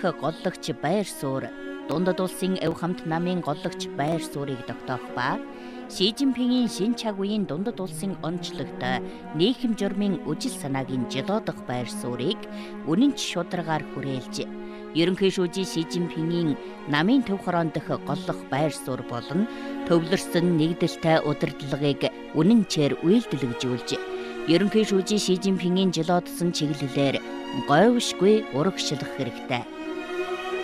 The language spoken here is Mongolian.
дэх голлогч байр суурь, дундад улсын Өв хамт намын голлогч байр суурийг тогтоох ба Ши Жинпингийн шин цаг үеийн дундад улсын онцлогтой нийгэм журмын үжил санаагийн жилоодох байр суурийг үнэнч шударгаар хүрээлж, ерөнхий шүүжийн Ши Жинпингийн намын төв хорон дэх голлох байр суурь болон төвлөрсөн нэгдэлтэй удирдлагыг үнэнчээр үйлдэлгжүүлж, ерөнхий шүүжийн Ши Жинпингийн жилоодсон чиглэлээр говьшгүй урагшлах хэрэгтэй.